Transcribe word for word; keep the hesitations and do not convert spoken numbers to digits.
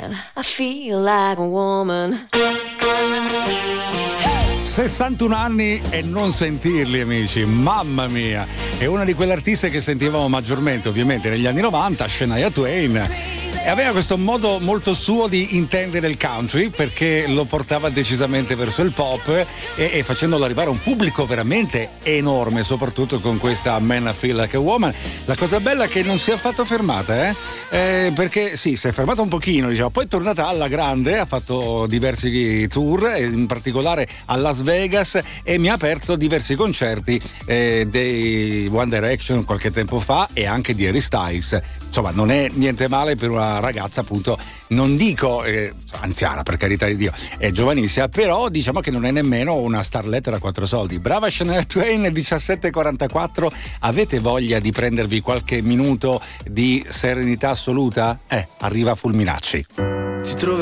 woman. I feel like a woman. sessantuno anni e non sentirli, amici, mamma mia. È una di quelle artiste che sentivamo maggiormente ovviamente negli anni novanta, Shania Twain. E aveva questo modo molto suo di intendere il country, perché lo portava decisamente verso il pop e, e facendolo arrivare a un pubblico veramente enorme, soprattutto con questa Man I Feel Like a Woman. La cosa bella è che non si è affatto fermata, eh? eh perché sì, si è fermata un pochino, diciamo, poi è tornata alla grande, ha fatto diversi tour, in particolare a Las Vegas, e mi ha aperto diversi concerti eh, dei One Direction qualche tempo fa e anche di Harry Styles. Insomma, non è niente male per una ragazza, appunto, non dico eh, anziana, per carità di Dio, è giovanissima, però diciamo che non è nemmeno una starletta da quattro soldi. Brava Shania Twain, diciassette e quarantaquattro. Avete voglia di prendervi qualche minuto di serenità assoluta? Eh, arriva Fulminacci. Ti trovo